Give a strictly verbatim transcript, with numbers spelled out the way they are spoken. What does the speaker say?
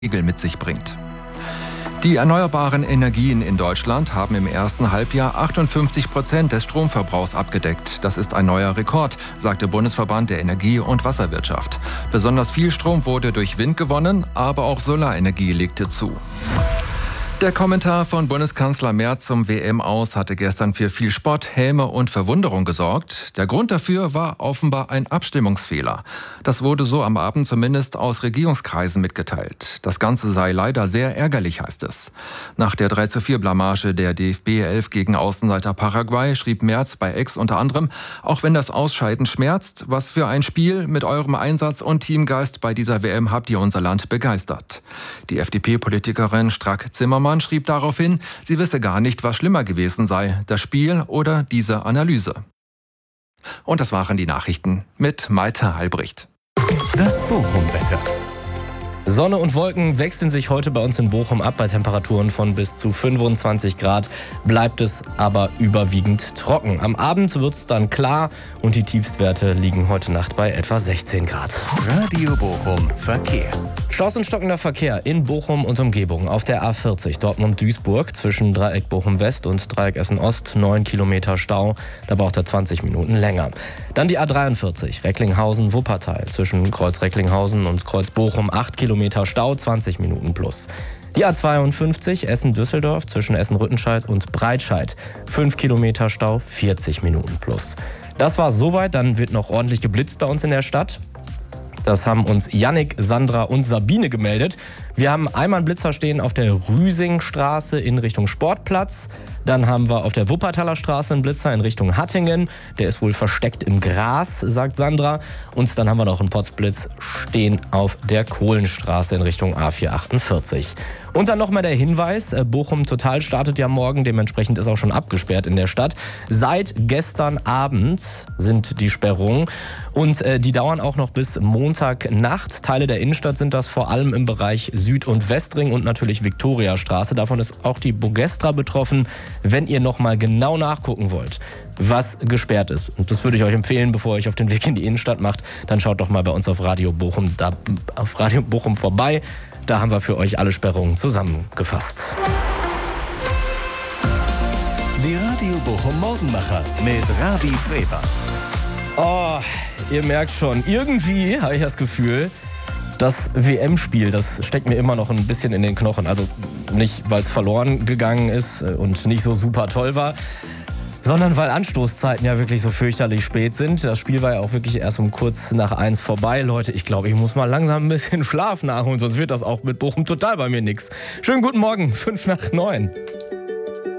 Regel mit sich bringt. Die erneuerbaren Energien in Deutschland haben im ersten Halbjahr achtundfünfzig Prozent des Stromverbrauchs abgedeckt. Das ist ein neuer Rekord, sagt der Bundesverband der Energie- und Wasserwirtschaft. Besonders viel Strom wurde durch Wind gewonnen, aber auch Solarenergie legte zu. Der Kommentar von Bundeskanzler Merz zum W M-Aus hatte gestern für viel Spott, Häme und Verwunderung gesorgt. Der Grund dafür war offenbar ein Abstimmungsfehler. Das wurde so am Abend zumindest aus Regierungskreisen mitgeteilt. Das Ganze sei leider sehr ärgerlich, heißt es. Nach der drei zu vier Blamage der D F B elf gegen Außenseiter Paraguay schrieb Merz bei X unter anderem: Auch wenn das Ausscheiden schmerzt, was für ein Spiel mit eurem Einsatz und Teamgeist bei dieser W M habt ihr unser Land begeistert. Die F D P-Politikerin Strack-Zimmermann schrieb daraufhin, sie wisse gar nicht, was schlimmer gewesen sei, das Spiel oder diese Analyse. Und das waren die Nachrichten mit Maite Halbricht. Das Bochum-Wetter. Sonne und Wolken wechseln sich heute bei uns in Bochum ab. Bei Temperaturen von bis zu fünfundzwanzig Grad bleibt es aber überwiegend trocken. Am Abend wird es dann klar und die Tiefstwerte liegen heute Nacht bei etwa sechzehn Grad. Radio Bochum Verkehr. Staus und stockender Verkehr in Bochum und Umgebung. Auf der A vierzig Dortmund-Duisburg zwischen Dreieck Bochum-West und Dreieck Essen-Ost neun Kilometer Stau. Da braucht er zwanzig Minuten länger. Dann die A dreiundvierzig Recklinghausen-Wuppertal zwischen Kreuz Recklinghausen und Kreuz Bochum acht Kilometer Stau, zwanzig Minuten plus. Die A zweiundfünfzig Essen-Düsseldorf zwischen Essen-Rüttenscheid und Breitscheid fünf Kilometer Stau, vierzig Minuten plus. Das war soweit, dann wird noch ordentlich geblitzt bei uns in der Stadt. Das haben uns Jannik, Sandra und Sabine gemeldet. Wir haben einmal einen Blitzer stehen auf der Rüsingstraße in Richtung Sportplatz. Dann haben wir auf der Wuppertaler Straße einen Blitzer in Richtung Hattingen. Der ist wohl versteckt im Gras, sagt Sandra. Und dann haben wir noch einen Potzblitz stehen auf der Kohlenstraße in Richtung A vierhundertachtundvierzig. Und dann nochmal der Hinweis, Bochum Total startet ja morgen, dementsprechend ist auch schon abgesperrt in der Stadt. Seit gestern Abend sind die Sperrungen und äh, die dauern auch noch bis Montagnacht. Teile der Innenstadt sind das, vor allem im Bereich Süd- und Westring und natürlich Viktoriastraße. Davon ist auch die Bogestra betroffen. Wenn ihr nochmal genau nachgucken wollt, was gesperrt ist, und das würde ich euch empfehlen, bevor ihr euch auf den Weg in die Innenstadt macht, dann schaut doch mal bei uns auf Radio Bochum, da, auf Radio Bochum vorbei. Da haben wir für euch alle Sperrungen zusammengefasst. Die Radio Bochum Morgenmacher mit Ravi Freber. Oh, ihr merkt schon, irgendwie habe ich das Gefühl, das W M-Spiel, das steckt mir immer noch ein bisschen in den Knochen. Also nicht, weil es verloren gegangen ist und nicht so super toll war, sondern weil Anstoßzeiten ja wirklich so fürchterlich spät sind. Das Spiel war ja auch wirklich erst um kurz nach eins vorbei. Leute, ich glaube, ich muss mal langsam ein bisschen Schlaf nachholen, sonst wird das auch mit Bochum Total bei mir nix. Schönen guten Morgen, fünf nach neun.